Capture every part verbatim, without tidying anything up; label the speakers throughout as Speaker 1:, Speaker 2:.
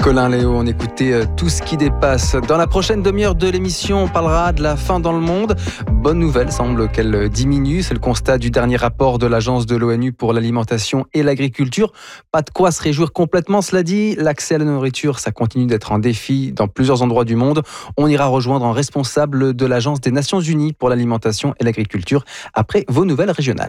Speaker 1: Colin Léo, on écoutait euh, tout ce qui dépasse. Dans la prochaine demi-heure de l'émission, on parlera de la faim dans le monde. Bonne nouvelle, semble qu'elle diminue. C'est le constat du dernier rapport de l'Agence de l'ONU pour l'alimentation et l'agriculture. Pas de quoi se réjouir complètement, cela dit. L'accès à la nourriture, ça continue d'être un défi dans plusieurs endroits du monde. On ira rejoindre un responsable de l'Agence des Nations Unies pour l'alimentation et l'agriculture après vos nouvelles régionales.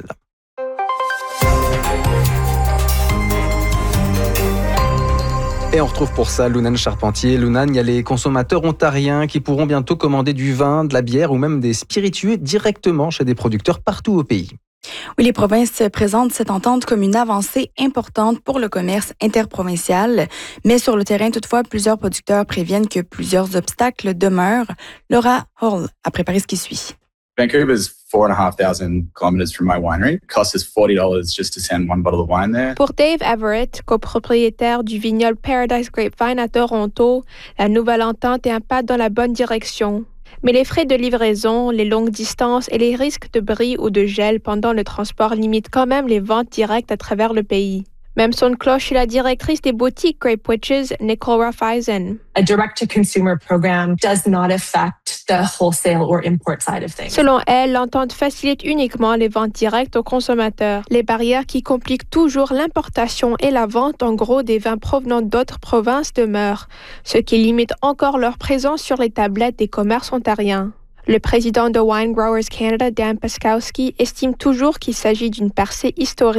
Speaker 1: Et on retrouve pour ça Lounane Charpentier. Lounane, il y a les consommateurs ontariens qui pourront bientôt commander du vin, de la bière ou même des spiritueux directement chez des producteurs partout au pays.
Speaker 2: Oui, les provinces présentent cette entente comme une avancée importante pour le commerce interprovincial. Mais sur le terrain, toutefois, plusieurs producteurs préviennent que plusieurs obstacles demeurent. Laura Hall a préparé ce qui suit.
Speaker 3: Vancouver's four and a half thousand kilometers from my winery. It costs us forty dollars just to send one bottle of wine there.
Speaker 4: Pour Dave Everett, copropriétaire du vignoble Paradise Grapevine à Toronto, la nouvelle entente est un pas dans la bonne direction. Mais les frais de livraison, les longues distances et les risques de bris ou de gel pendant le transport limitent quand même les ventes directes à travers le pays. Même son de cloche chez la directrice des boutiques Grape Witches, Nicole Raiffeisen.
Speaker 5: A direct-to-consumer program does not affect the wholesale or import side of things.
Speaker 4: Selon elle, l'entente facilite uniquement les ventes directes aux consommateurs. Les barrières qui compliquent toujours l'importation et la vente en gros des vins provenant d'autres provinces demeurent, ce qui limite encore leur présence sur les tablettes des commerces ontariens. Le président de Wine Growers Canada, Dan Paskowski, estime toujours qu'il s'agit d'une percée historique.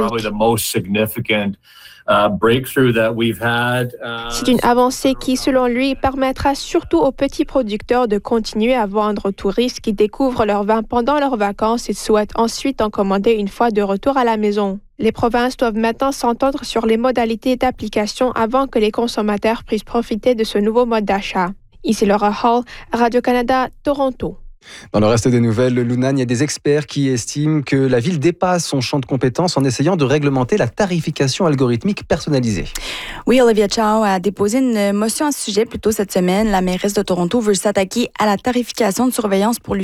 Speaker 4: C'est une avancée qui, selon lui, permettra surtout aux petits producteurs de continuer à vendre aux touristes qui découvrent leur vin pendant leurs vacances et souhaitent ensuite en commander une fois de retour à la maison. Les provinces doivent maintenant s'entendre sur les modalités d'application avant que les consommateurs puissent profiter de ce nouveau mode d'achat. Ici Laura Hall, Radio-Canada, Toronto.
Speaker 1: Dans le reste des nouvelles, Lounane, il y a des experts qui estiment que la ville dépasse son champ de compétences en essayant de réglementer la tarification algorithmique personnalisée.
Speaker 2: Oui, Olivia Chow a déposé une motion à ce sujet plus tôt cette semaine. La mairesse de Toronto veut s'attaquer à la tarification de surveillance pour lutter